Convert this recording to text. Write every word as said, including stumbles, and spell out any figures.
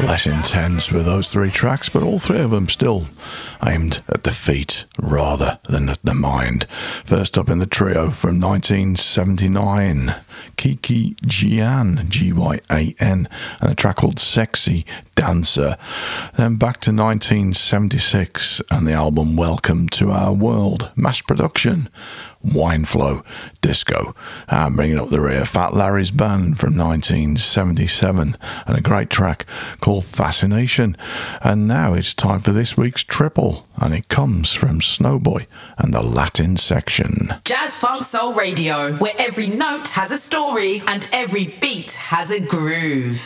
Less intense with those three tracks, but all three of them still aimed at the feet rather than at the mind. First up in the trio from nineteen seventy-nine, Kiki Gyan, G Y A N, and a track called Sexy Dancer. Then back to nineteen seventy-six and the album Welcome to Our World, mass production, Wine Flow Disco. And bringing up the rear, Fat Larry's Band from nineteen seventy-seven, and a great track called Fascination. And now it's time for this week's triple, and it comes from Snowboy and the Latin Section. Jazz Funk Soul Radio, where every note has a story and every beat has a groove.